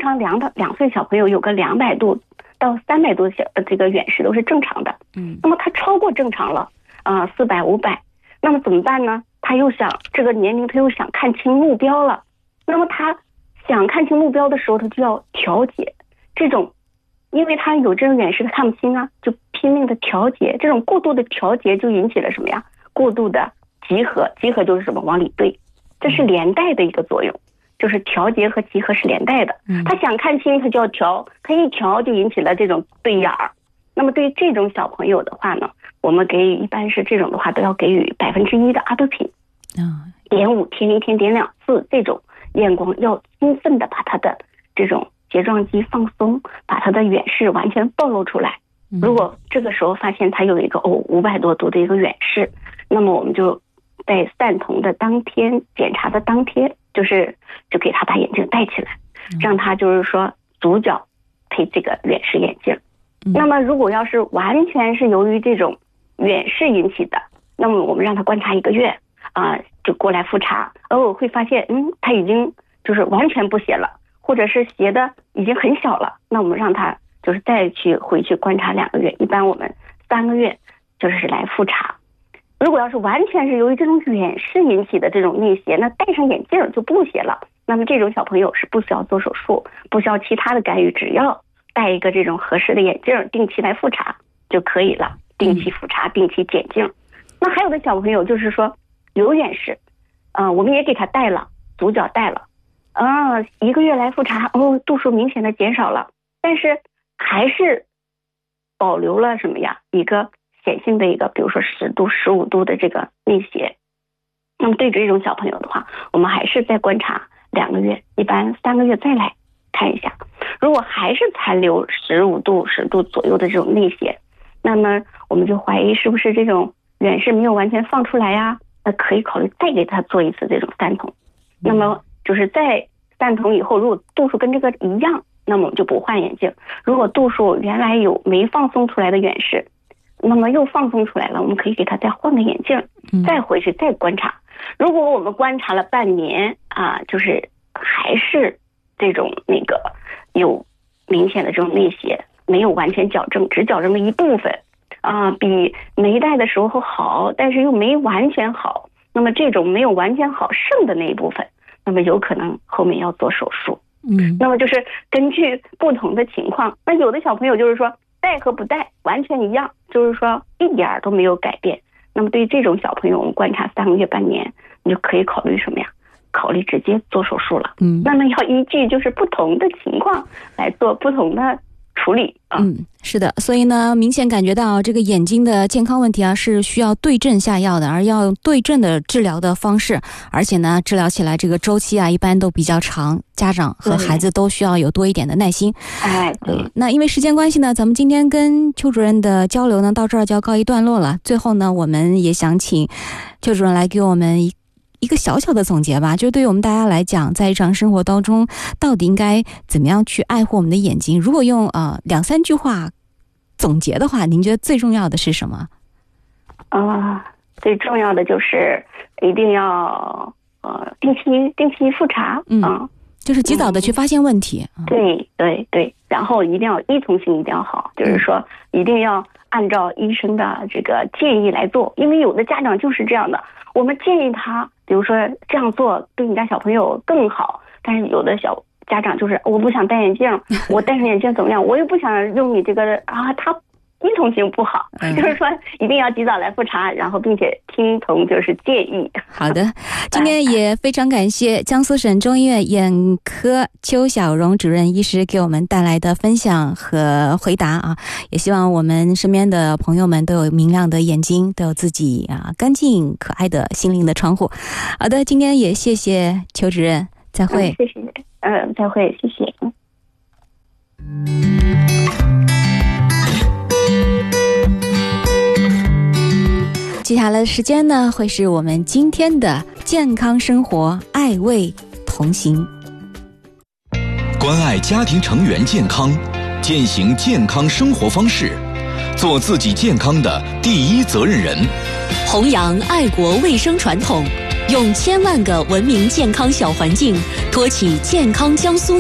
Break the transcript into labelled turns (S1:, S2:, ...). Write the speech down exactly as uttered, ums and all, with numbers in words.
S1: 常两到两岁小朋友有个两百度到三百度小这个远视都是正常的。
S2: 嗯，
S1: 那么他超过正常了啊，四百五百，那么怎么办呢？他又想这个年龄他又想看清目标了，那么他想看清目标的时候，他就要调节这种，因为他有这种远视他看不清啊，就拼命的调节，这种过度的调节就引起了什么呀？过度的集合，集合就是什么？往里对，这是连带的一个作用。就是调节和集合是连带的，他想看清他就要调，他一调就引起了这种对眼儿。那么对于这种小朋友的话呢，我们给予一般是这种的话都要给予百分之一的阿多品，点五天一天点两次，这种验光要充分的把他的这种睫状肌放松，把他的远视完全暴露出来。如果这个时候发现他有一个哦五百多度的一个远视，那么我们就在散瞳的当天检查的当天。就是就给他把眼镜戴起来，让他就是说足脚配这个远视眼镜。那么如果要是完全是由于这种远视引起的，那么我们让他观察一个月啊、呃，就过来复查，哦会发现嗯他已经就是完全不斜了，或者是斜的已经很小了，那我们让他就是再去回去观察两个月，一般我们三个月就是来复查。如果要是完全是由于这种远视引起的这种逆斜，那戴上眼镜就不斜了，那么这种小朋友是不需要做手术，不需要其他的干预，只要戴一个这种合适的眼镜，定期来复查就可以了，定期复查，定期检镜。那还有的小朋友就是说有远视，啊、呃，我们也给他戴了，足脚戴了，啊，一个月来复查，哦，度数明显的减少了，但是还是保留了什么呀？一个显性的一个，比如说十度、十五度的这个逆斜。那么对这种小朋友的话，我们还是再观察两个月，一般三个月再来看一下。如果还是残留十五度、十度左右的这种逆斜，那么我们就怀疑是不是这种远视没有完全放出来呀？那可以考虑再给他做一次这种散瞳。那么就是在散瞳以后，如果度数跟这个一样，那么我们就不换眼镜。如果度数原来有没放松出来的远视，那么又放松出来了，我们可以给他再换个眼镜，再回去再观察。如果我们观察了半年啊，就是还是这种那个有明显的这种逆斜，没有完全矫正，只矫正了一部分啊，比没戴的时候好，但是又没完全好。那么这种没有完全好剩的那一部分，那么有可能后面要做手术。嗯，那么就是根据不同的情况，那有的小朋友就是说戴和不戴完全一样，就是说一点都没有改变。那么对于这种小朋友，我们观察三个月半年，你就可以考虑什么呀？考虑直接做手术了。嗯，那么要依据就是不同的情况来做不同的处理啊。
S2: 嗯，是的，所以呢，明显感觉到这个眼睛的健康问题啊，是需要对症下药的，而要对症的治疗的方式，而且呢，治疗起来这个周期啊，一般都比较长，家长和孩子都需要有多一点的耐心。
S1: 哎，对、
S2: 呃。那因为时间关系呢，咱们今天跟邱主任的交流呢，到这儿就要告一段落了。最后呢，我们也想请邱主任来给我们一。一个小小的总结吧，就对于我们大家来讲，在日常生活当中到底应该怎么样去爱护我们的眼睛，如果用呃两三句话总结的话，您觉得最重要的是什么？
S1: 啊、呃，最重要的就是一定要呃定期定期复查。嗯、呃、
S2: 就是及早的去发现问题。
S1: 嗯、对对对，然后一定要依从性一定要好，就是说一定要按照医生的这个建议来做，因为有的家长就是这样的，我们建议他比如说这样做对你家小朋友更好，但是有的小家长就是我不想戴眼镜，我戴上眼镜怎么样，我又不想用你这个啊，他依从性不好、嗯、就是说一定要及早来复查，然后并且听从就是建议。
S2: 好的，今天也非常感谢江苏省中医院眼科邱小荣主任医师给我们带来的分享和回答啊，也希望我们身边的朋友们都有明亮的眼睛，都有自己啊干净可爱的心灵的窗户。好的，今天也谢谢邱主任，再会。
S1: 嗯、谢谢，嗯、呃，再会，谢谢。
S2: 接下来的时间呢，会是我们今天的健康生活爱味同行，
S3: 关爱家庭成员健康，践行健康生活方式，做自己健康的第一责任人，
S4: 弘扬爱国卫生传统，用千万个文明健康小环境托起健康江苏